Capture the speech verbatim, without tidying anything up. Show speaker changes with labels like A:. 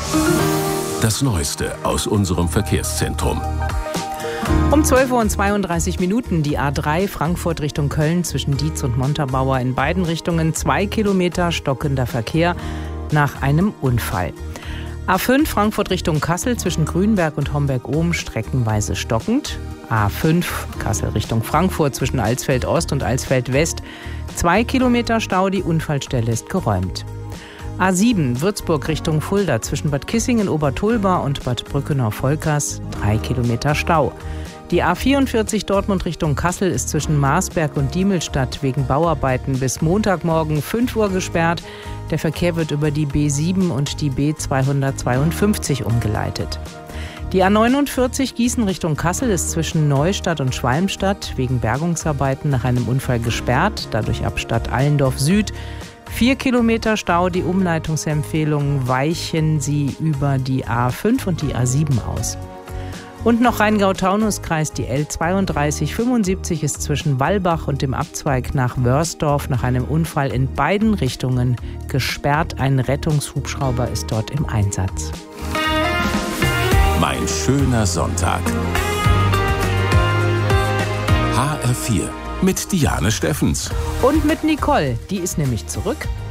A: Das Neueste aus unserem Verkehrszentrum.
B: Um zwölf Uhr und zweiunddreißig Minuten die A drei Frankfurt Richtung Köln zwischen Dietz und Montabaur in beiden Richtungen zwei Kilometer stockender Verkehr nach einem Unfall. A fünf Frankfurt Richtung Kassel zwischen Grünberg und Homberg-Ohm streckenweise stockend. A fünf Kassel Richtung Frankfurt zwischen Alsfeld-Ost und Alsfeld-West zwei Kilometer Stau, die Unfallstelle ist geräumt. A sieben Würzburg Richtung Fulda zwischen Bad Kissingen-Obertulba und Bad Brückenau-Volkers drei Kilometer Stau. Die A vierundvierzig Dortmund Richtung Kassel ist zwischen Marsberg und Diemelstadt wegen Bauarbeiten bis Montagmorgen fünf Uhr gesperrt. Der Verkehr wird über die B sieben und die B zweihundertzweiundfünfzig umgeleitet. Die A neunundvierzig Gießen Richtung Kassel ist zwischen Neustadt und Schwalmstadt wegen Bergungsarbeiten nach einem Unfall gesperrt, dadurch ab Stadt Allendorf Süd. Vier Kilometer Stau, die Umleitungsempfehlungen weichen Sie über die A fünf und die A sieben aus. Und noch Rheingau-Taunus-Kreis, die L zweiunddreißig fünfundsiebzig ist zwischen Wallbach und dem Abzweig nach Wörsdorf nach einem Unfall in beiden Richtungen gesperrt. Ein Rettungshubschrauber ist dort im Einsatz.
A: Mein schöner Sonntag. H R vier mit Diane Steffens.
B: Und mit Nicole, die ist nämlich zurück.